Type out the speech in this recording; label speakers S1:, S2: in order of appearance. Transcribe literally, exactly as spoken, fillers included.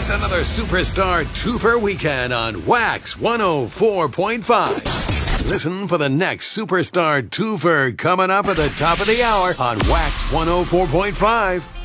S1: It's another Superstar Twofer weekend on Wax one oh four point five. Listen for the next Superstar Twofer coming up at the top of the hour on Wax one oh four point five.